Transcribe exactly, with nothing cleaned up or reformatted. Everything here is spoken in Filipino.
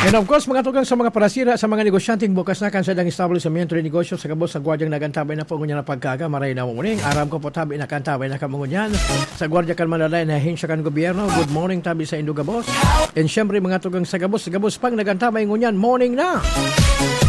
And of course, mga tugang sa mga parasira sa mga negosyanteng bukas na kansadang establishmento ng negosyo sa kabos sa gwardyang nagantabay na po ngunyan na pagkaga maray na muning. Aram ko po tabi na kantabay na kamungunyan sa gwardya kan manalay na hensya kan gobyerno. Good morning tabi sa Indo Gabos. And syempre mga tugang sa gabos, sa gabos pang nagantabay ngunyan, morning na.